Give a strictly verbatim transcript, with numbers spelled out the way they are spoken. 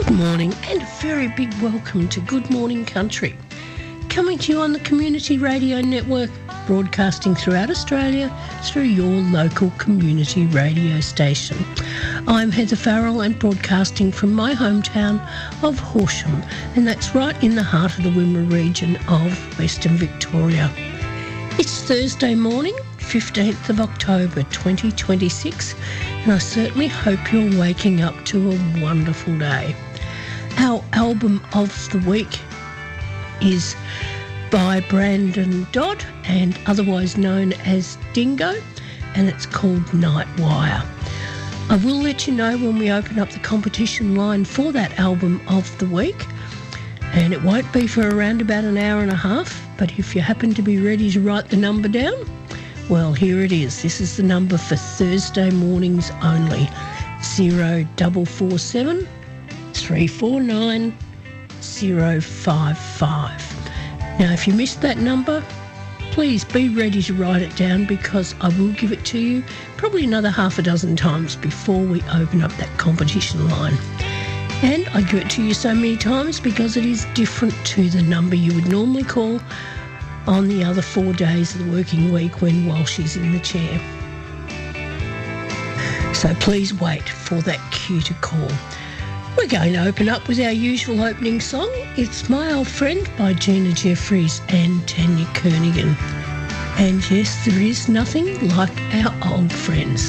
Good morning and a very big welcome to Good Morning Country. Coming to you on the Community Radio Network, broadcasting throughout Australia through your local community radio station. I'm Heather Farrell and broadcasting from my hometown of Horsham, and that's right in the heart of the Wimmera region of Western Victoria. It's Thursday morning, fifteenth of October twenty twenty-six, and I certainly hope you're waking up to a wonderful day. Our album of the week is by Brandon Dodd and otherwise known as Dingo, and it's called Nightwire. I will let you know when we open up the competition line for that album of the week, and it won't be for around about an hour and a half, but if you happen to be ready to write the number down, well, here it is. This is the number for Thursday mornings only, zero double four seven three four nine zero five five. Now, if you missed that number, please be ready to write it down, because I will give it to you probably another half a dozen times before we open up that competition line. And I give it to you so many times because it is different to the number you would normally call on the other four days of the working week when Walsh is in the chair. So please wait for that cue to call. We're going to open up with our usual opening song. It's My Old Friend by Gina Jeffries and Tanya Kernaghan. And yes, there is nothing like our old friends.